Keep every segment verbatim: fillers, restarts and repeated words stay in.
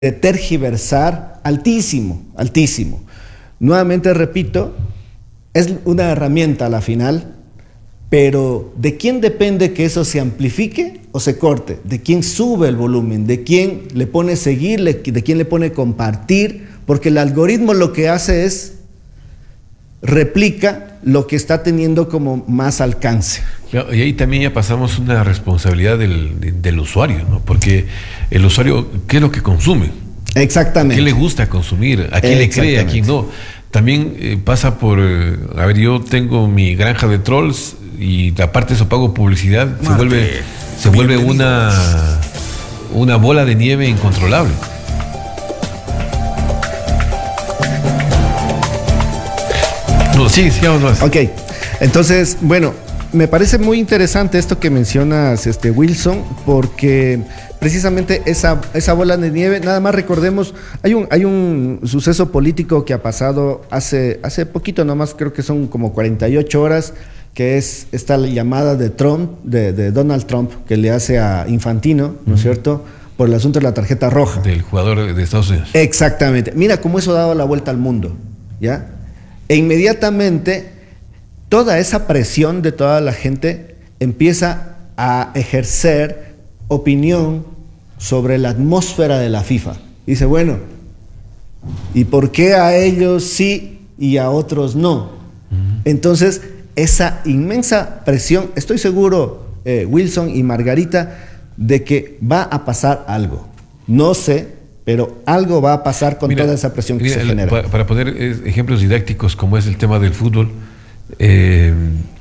de tergiversar altísimo, altísimo. Nuevamente repito, es una herramienta a la final, pero ¿de quién depende que eso se amplifique o se corte? ¿De quién sube el volumen? ¿De quién le pone seguir? ¿De quién le pone compartir? Porque el algoritmo lo que hace es replica lo que está teniendo como más alcance. Claro, y ahí también ya pasamos una responsabilidad del, del usuario, ¿no? Porque el usuario, ¿qué es lo que consume? Exactamente. ¿A qué le gusta consumir? ¿A quién le cree? ¿A quién no? También eh, pasa por, eh, a ver, yo tengo mi granja de trolls y aparte de eso pago publicidad, Mate, se vuelve, se vuelve una, una bola de nieve incontrolable. No, sí, sigamos más. Ok, entonces, bueno, me parece muy interesante esto que mencionas, este, Wilson, porque precisamente esa, esa bola de nieve, nada más recordemos, hay un, hay un suceso político que ha pasado hace, hace poquito nomás, creo que son como cuarenta y ocho horas, que es esta llamada de Trump, de, de Donald Trump, que le hace a Infantino, ¿no es cierto?, por el asunto de la tarjeta roja. Del jugador de Estados Unidos. Exactamente. Mira cómo eso ha dado la vuelta al mundo, ¿ya? E inmediatamente toda esa presión de toda la gente empieza a ejercer opinión sobre la atmósfera de la FIFA. Dice, bueno, ¿y por qué a ellos sí y a otros no? Uh-huh. Entonces, esa inmensa presión, estoy seguro, eh, Wilson y Margarita, de que va a pasar algo. No sé, pero algo va a pasar con mira, toda esa presión que mira, se genera. Para, para poner ejemplos didácticos, como es el tema del fútbol, eh,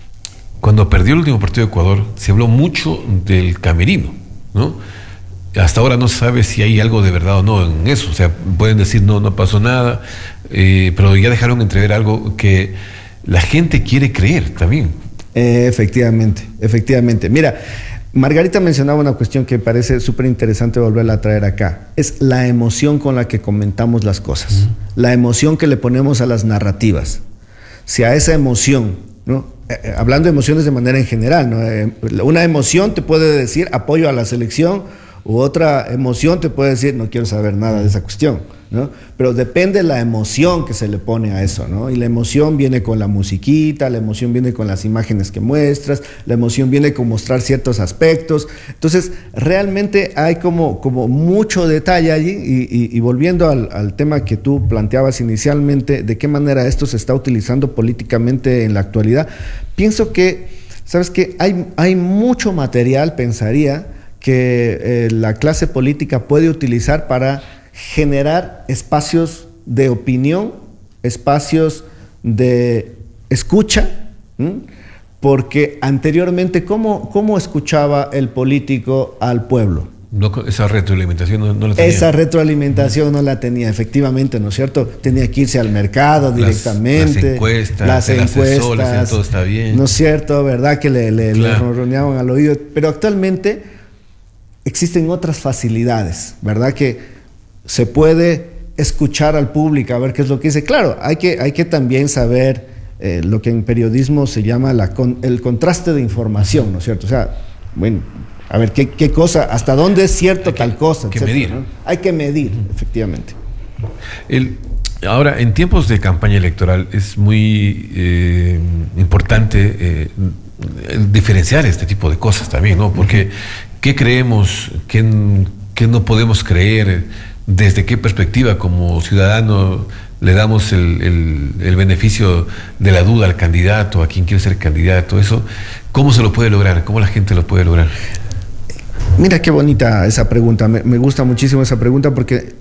cuando perdió el último partido de Ecuador, se habló mucho del camerino, ¿no? Hasta ahora no se sabe si hay algo de verdad o no en eso. O sea, pueden decir no, no pasó nada, eh, pero ya dejaron entrever algo que la gente quiere creer también. Eh, efectivamente, efectivamente. Mira, Margarita mencionaba una cuestión que parece súper interesante volverla a traer acá. Es la emoción con la que comentamos las cosas, uh-huh. La emoción que le ponemos a las narrativas. Si a esa emoción, ¿no? Eh, hablando de emociones de manera en general, ¿no? Eh, una emoción te puede decir apoyo a la selección, u otra emoción te puede decir no quiero saber nada de esa cuestión, ¿no? Pero depende la emoción que se le pone a eso, ¿no? Y la emoción viene con la musiquita, la emoción viene con las imágenes que muestras, la emoción viene con mostrar ciertos aspectos. Entonces, realmente hay como, como mucho detalle allí y, y, y volviendo al, al tema que tú planteabas inicialmente, de qué manera esto se está utilizando políticamente en la actualidad, pienso que, ¿sabes qué? Hay, hay mucho material, pensaría, que eh, la clase política puede utilizar para generar espacios de opinión, espacios de escucha, ¿m? Porque anteriormente, ¿cómo, cómo escuchaba el político al pueblo? No, esa retroalimentación no, no la tenía. Esa retroalimentación no la tenía, efectivamente, ¿no es cierto? Tenía que irse al mercado directamente. Las encuestas, las encuestas, todo está bien. ¿No es cierto? ¿Verdad? Que le, le, claro. le ronroneaban al oído. Pero actualmente existen otras facilidades, ¿verdad? Que se puede escuchar al público, a ver qué es lo que dice. Claro, hay que, hay que también saber eh, lo que en periodismo se llama la con, el contraste de información, ¿no es cierto? O sea, bueno, a ver qué, qué cosa, hasta dónde es cierto hay tal que, cosa. Que etcétera, medir. ¿no? Hay que medir, efectivamente. El, ahora, en tiempos de campaña electoral es muy eh, importante eh, diferenciar este tipo de cosas también, ¿no? Porque ¿qué creemos? ¿Qué, qué no podemos creer? ¿Desde qué perspectiva como ciudadano le damos el, el, el beneficio de la duda al candidato, a quien quiere ser candidato? Eso, ¿cómo se lo puede lograr? ¿Cómo la gente lo puede lograr? Mira qué bonita esa pregunta. Me, me gusta muchísimo esa pregunta porque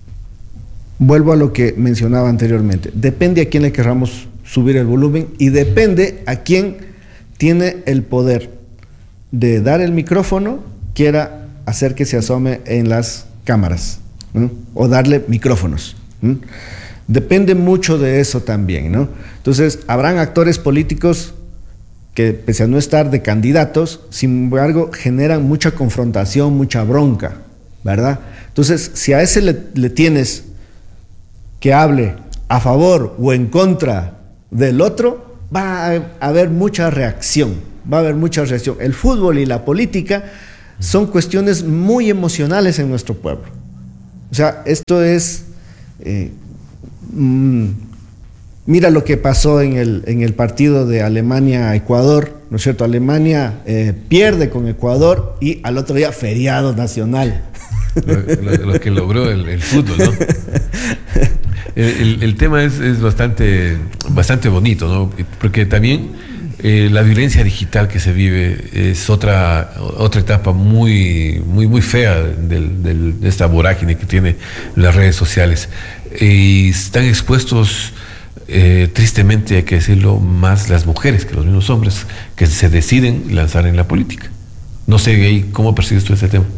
vuelvo a lo que mencionaba anteriormente. Depende a quién le querramos subir el volumen y depende a quién tiene el poder de dar el micrófono, quiera hacer que se asome en las cámaras, ¿no? O darle micrófonos, ¿no? Depende mucho de eso también, ¿no? Entonces, habrán actores políticos que, pese a no estar de candidatos, sin embargo, generan mucha confrontación, mucha bronca, ¿verdad? Entonces, si a ese le, le tienes que hable a favor o en contra del otro, va a haber mucha reacción, va a haber mucha reacción. El fútbol y la política son cuestiones muy emocionales en nuestro pueblo. O sea, esto es... Eh, mmm, mira lo que pasó en el, en el partido de Alemania-Ecuador, ¿no es cierto? Alemania eh, pierde con Ecuador y al otro día feriado nacional. Lo, lo, lo que logró el, el fútbol, ¿no? El, el, el tema es, es bastante, bastante bonito, ¿no? Porque también eh, la violencia digital que se vive es otra, otra etapa muy, muy, muy fea del, del, de esta vorágine que tiene las redes sociales. Y están expuestos, eh, tristemente hay que decirlo, más las mujeres que los mismos hombres que se deciden lanzar en la política. No sé, Gay, ¿cómo percibes tú este tema?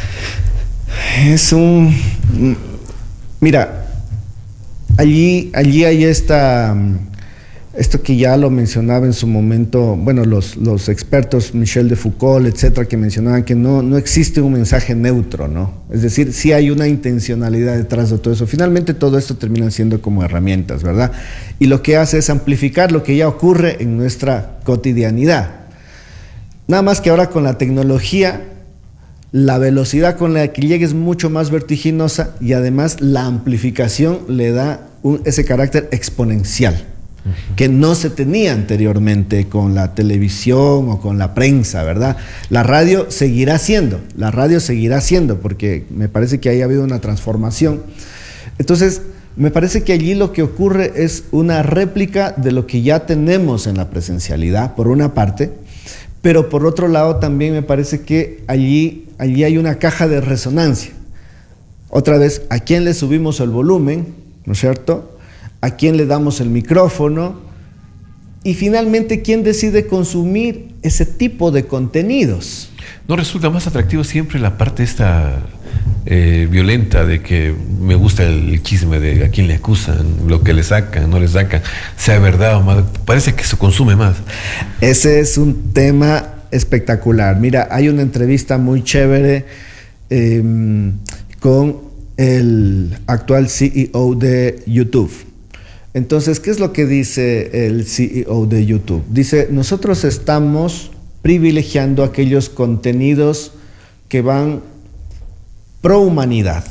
Es un... Mira, allí, allí hay esta... Esto que ya lo mencionaba en su momento, bueno, los, los expertos, Michel de Foucault, etcétera, que mencionaban que no, no existe un mensaje neutro, ¿no? Es decir, sí hay una intencionalidad detrás de todo eso. Finalmente todo esto termina siendo como herramientas, ¿verdad? Y lo que hace es amplificar lo que ya ocurre en nuestra cotidianidad. Nada más que ahora con la tecnología, la velocidad con la que llega es mucho más vertiginosa y además la amplificación le da un, ese carácter exponencial que no se tenía anteriormente con la televisión o con la prensa, ¿verdad? La radio seguirá siendo, la radio seguirá siendo, porque me parece que ahí ha habido una transformación. Entonces, me parece que allí lo que ocurre es una réplica de lo que ya tenemos en la presencialidad, por una parte, pero por otro lado también me parece que allí, allí hay una caja de resonancia. Otra vez, ¿a quién le subimos el volumen? ¿No es cierto? ¿A quién le damos el micrófono? Y finalmente, ¿quién decide consumir ese tipo de contenidos? ¿No resulta más atractivo siempre la parte esta eh, violenta de que me gusta el chisme de a quién le acusan, lo que le sacan, no le sacan, sea verdad o mal? Parece que se consume más. Ese es un tema espectacular. Mira, hay una entrevista muy chévere eh, con el actual C E O de YouTube. Entonces, ¿qué es lo que dice el C E O de YouTube? Dice, nosotros estamos privilegiando aquellos contenidos que van pro humanidad,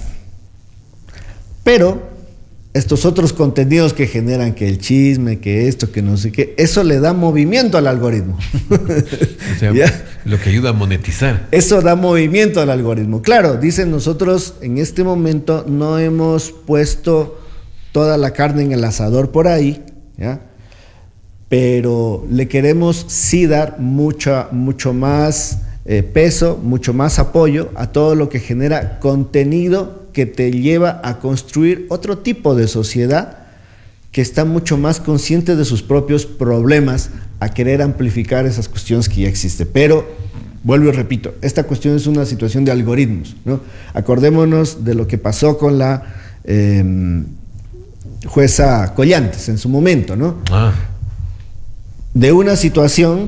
pero estos otros contenidos que generan que el chisme, que esto, que no sé qué, eso le da movimiento al algoritmo. O sea, lo que ayuda a monetizar. Eso da movimiento al algoritmo. Claro, dicen, nosotros en este momento no hemos puesto toda la carne en el asador por ahí, ¿ya? Pero le queremos sí dar mucha, mucho más eh, peso, mucho más apoyo a todo lo que genera contenido que te lleva a construir otro tipo de sociedad que está mucho más consciente de sus propios problemas, a querer amplificar esas cuestiones que ya existen. Pero, vuelvo y repito, esta cuestión es una situación de algoritmos, ¿no? Acordémonos de lo que pasó con la eh, jueza Collantes en su momento, ¿no? Ah. De una situación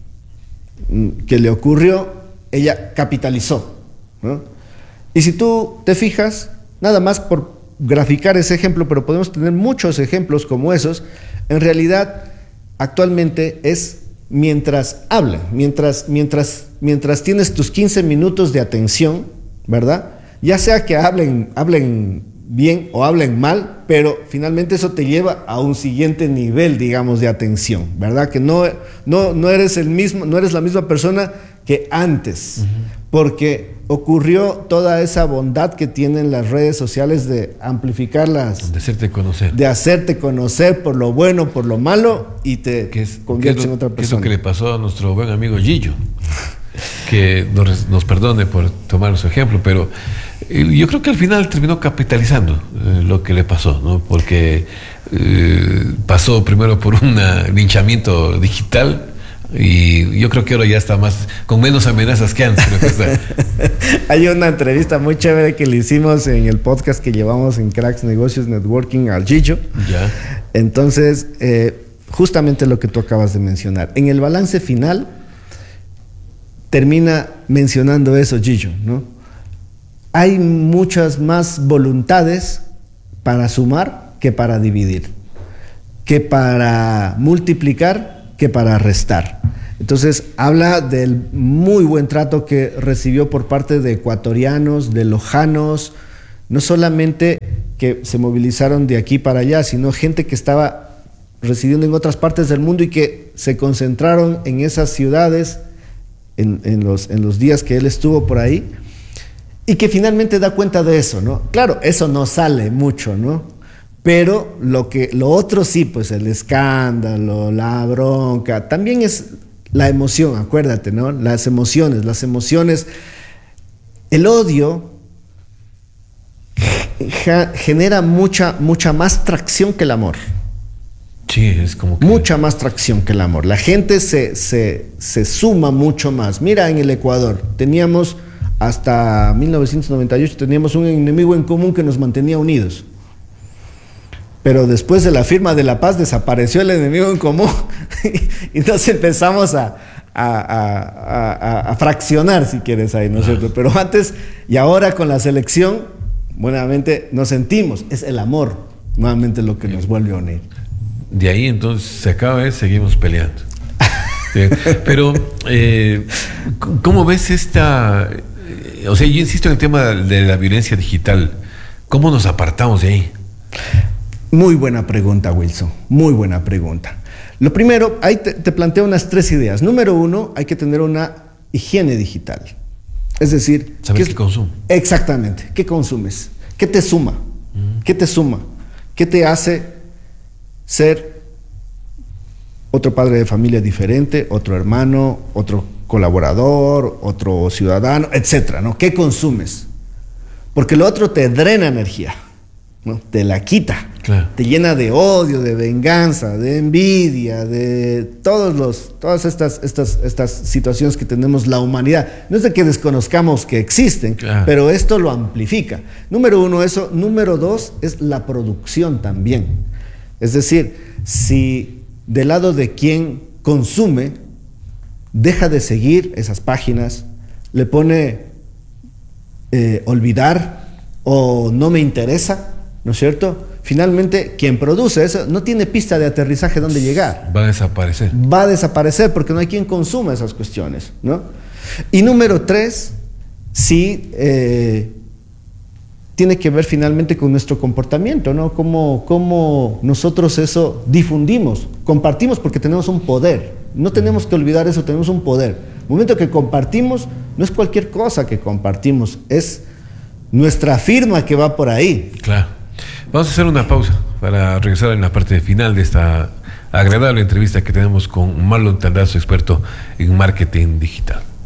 que le ocurrió, ella capitalizó, ¿no? Y si tú te fijas, nada más por graficar ese ejemplo, pero podemos tener muchos ejemplos como esos, en realidad actualmente es mientras hablan, mientras, mientras, mientras tienes tus quince minutos de atención, ¿verdad? Ya sea que hablen, hablen bien o hablen mal, pero finalmente eso te lleva a un siguiente nivel, digamos, de atención, ¿verdad? Que no, no, no eres el mismo, no eres la misma persona que antes, uh-huh. Porque ocurrió toda esa bondad que tienen las redes sociales de amplificarlas, de hacerte conocer, de hacerte conocer por lo bueno, por lo malo, y te es, conviertes lo, en otra persona. Es lo que le pasó a nuestro buen amigo Gillo, que nos, nos perdone por tomar su ejemplo, pero yo creo que al final terminó capitalizando eh, lo que le pasó, ¿no? Porque eh, pasó primero por un linchamiento digital y yo creo que ahora ya está más con menos amenazas que antes. Hay una entrevista muy chévere que le hicimos en el podcast que llevamos en Cracks Negocios Networking al Gillo. Ya. Entonces, eh, justamente lo que tú acabas de mencionar. En el balance final termina mencionando eso Gillo, ¿no? Hay muchas más voluntades para sumar que para dividir, que para multiplicar que para restar. Entonces habla del muy buen trato que recibió por parte de ecuatorianos, de lojanos, no solamente que se movilizaron de aquí para allá, sino gente que estaba residiendo en otras partes del mundo y que se concentraron en esas ciudades en, en, los, en los días que él estuvo por ahí, y que finalmente da cuenta de eso, ¿no? Claro, eso no sale mucho, ¿no? Pero lo, que, lo otro sí, pues el escándalo, la bronca, también es la emoción, acuérdate, ¿no? Las emociones, las emociones, el odio genera mucha, mucha más tracción que el amor. Sí, es como que... Mucha más tracción que el amor. La gente se, se, se suma mucho más. Mira, en el Ecuador teníamos, hasta mil novecientos noventa y ocho, teníamos un enemigo en común que nos mantenía unidos. Pero después de la firma de la paz desapareció el enemigo en común y entonces empezamos a, a, a, a, a fraccionar, si quieres, ahí, ¿no es cierto? Pero antes y ahora con la selección, buenamente nos sentimos, es el amor nuevamente lo que nos vuelve a unir. De ahí entonces se acaba y seguimos peleando. Sí. Pero, eh, ¿cómo ves esta...? O sea, yo insisto en el tema de la violencia digital. ¿Cómo nos apartamos de ahí? Muy buena pregunta, Wilson. Muy buena pregunta. Lo primero, ahí te, te planteo unas tres ideas. Número uno, hay que tener una higiene digital. Es decir... ¿Saber qué, qué consumes? Exactamente. ¿Qué consumes? ¿Qué te suma? Mm. ¿Qué te suma? ¿Qué te hace ser otro padre de familia diferente, otro hermano, otro colaborador, otro ciudadano, etcétera, ¿no? ¿Qué consumes? Porque lo otro te drena energía, ¿no? Te la quita, claro. Te llena de odio, de venganza, de envidia, de todos los, todas estas, estas, estas situaciones que tenemos la humanidad. No es de que desconozcamos que existen, claro, pero esto lo amplifica. Número uno, eso. Número dos, es la producción también. Es decir, si del lado de quien consume deja de seguir esas páginas, le pone eh, olvidar o no me interesa, ¿no es cierto? Finalmente, quien produce eso no tiene pista de aterrizaje donde llegar. Va a desaparecer. Va a desaparecer porque no hay quien consuma esas cuestiones, ¿no? Y número tres, sí... Eh, tiene que ver finalmente con nuestro comportamiento, ¿no? Cómo, cómo nosotros eso difundimos, compartimos porque tenemos un poder. No tenemos que olvidar eso, tenemos un poder. El momento que compartimos, no es cualquier cosa que compartimos, es nuestra firma que va por ahí. Claro. Vamos a hacer una pausa para regresar en la parte final de esta agradable entrevista que tenemos con Marlon Tandazo, experto en marketing digital.